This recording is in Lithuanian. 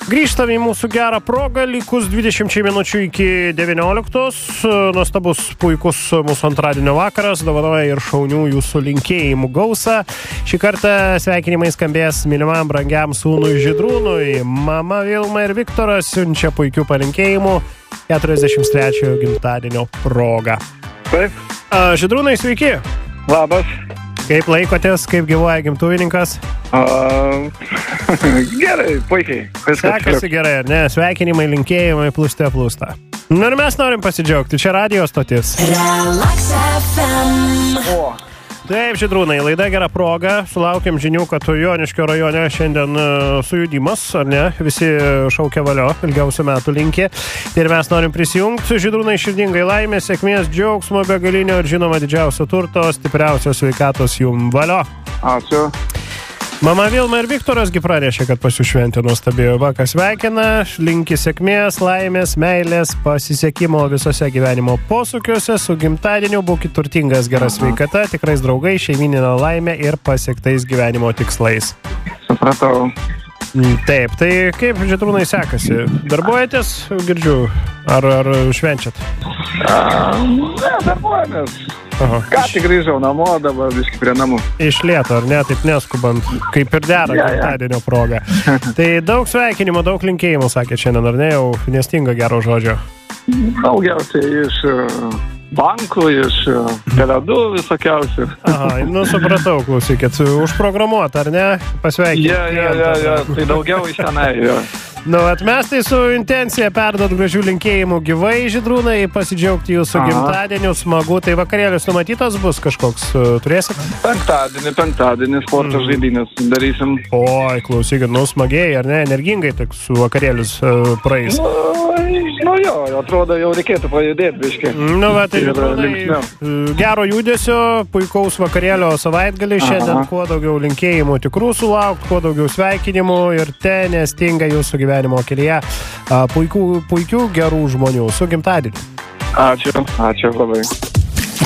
Grįžtame į mūsų gerą progą, likus 20 minučių iki 19. Nuostabus, puikus mūsų antradienio vakaras, dovanoja ir šaunių jūsų linkėjimų gausą. Šį kartą sveikinimai skambės mylimam brangiam sūnui Žydrūnui. Mama Vilma ir Viktoras siunčia puikių palinkėjimų 43 gimtadienio progą. Taip. Žydrūnai, sveiki. Labas. Kaip laikotės, kaip gyvuoja gimtuvininkas? Gerai, puikiai. Sekasi gerai, ar ne? Sveikinimai, linkėjimai, plūste. Nu ir mes norim pasidžiaugti. Čia radio stotis. Relax FM. O. Taip, Žydrūnai, laida gera proga. Sulaukėm žinių, kad Joniškio rajone šiandien sujudimas, ar ne? Visi šaukia valio, ilgiausių metų linki. Ir mes norim prisijungti. Žydrūnai, širdingai laimės, sėkmės, džiaugsmo, begalinio ir žinoma didžiausio turto, stipriausios sveikatos jum valio. Ačiū. Mama Vilma ir Viktoras gi pranešė, kad pas jų šventė nuostabėjo. Vakas sveikina, linki sėkmės, laimės, meilės, pasisekimo visose gyvenimo posūkiuose. Su gimtadieniu būkit turtingas, gera sveikata, tikrais draugai, šeimyninė laimė ir pasiektais gyvenimo tikslais. Supratau. Taip, tai kaip, Žydrūnai, sekasi? Darbuojatės, girdžiu, ar švenčiat? Ne, darbuojamės. Aha. Ką tik grįžau namo, dabar biškai prie namų. Iš lėto, ar ne, taip neskubant, kaip ir dera gimtadienio proga. Tai daug sveikinimo, daug linkėjimų, sakė šiandien, ar ne, jau nestinga gero žodžio? Daugiausiai iš bankų, iš teledų visokiausių. Aha, nu supratau, klausykit, užprogramuot, ar ne, pasveikinti. Ja, tai daugiau iš tenai, jo. Nu, mes tai su intencija perduot gražių linkėjimų gyvai, Žydrūnai, pasidžiaugti jūsų gimtadieniu, smagu, tai vakarėlis numatytas bus kažkoks, turėsit? Penktadienį sporto žaidynės darysim. Oi, klausykit, nu smagiai, ar ne, energingai tik su vakarėlis praeis. Nu jo, atrodo, jau reikėtų pajudėti biškai. Nu, va, tai Žydrūnai, gero judesio, puikaus vakarėlio savaitgalį šiandien, kuo daugiau linkėjimų tikrų sulaukti, kuo daugiau sveikinimų ir nestinga jūsų gyvenimo kelyje puikių gerų žmonių. Su gimtadieniu. Ačiū labai.